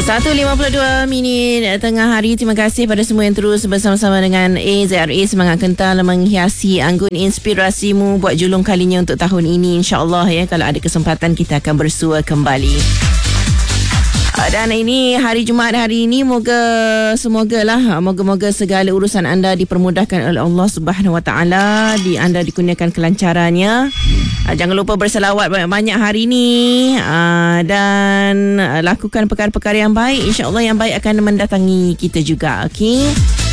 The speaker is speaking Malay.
1:52 tengah hari. Terima kasih pada semua yang terus bersama-sama dengan AZRA Semangat Kental menghiasi anggun inspirasimu buat julung kalinya untuk tahun ini. InsyaAllah ya, kalau ada kesempatan kita akan bersua kembali. Dan ini hari Jumaat hari ini, moga-moga segala urusan anda dipermudahkan oleh Allah Subhanahu Wa Taala, anda dikurniakan kelancarannya. Jangan lupa berselawat banyak-banyak hari ini, dan lakukan perkara-perkara yang baik. InsyaAllah yang baik akan mendatangi kita juga. Okey.